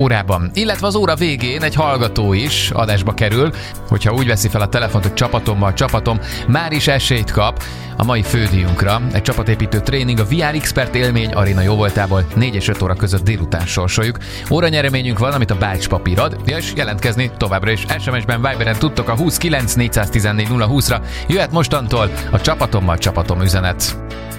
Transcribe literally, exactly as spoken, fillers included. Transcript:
órában, illetve az óra végén egy hallgató is adásba kerül, hogyha úgy veszi fel a telefont, hogy csapatommal csapatom, már is esélyt kap a mai fődíjunkra. Egy csapatépítő tréning a vé er Expert élmény Arena jóvoltából négy és öt óra között délután sorsoljuk. Óranyereményünk van, amit a Bács papír ad, és jelentkezni továbbra is es em es-ben, Viberen tudtok a húsz kilenc négyszáztizennégy nulla húszra. Jöhet mostantól a csapatommal csapatom üzenet.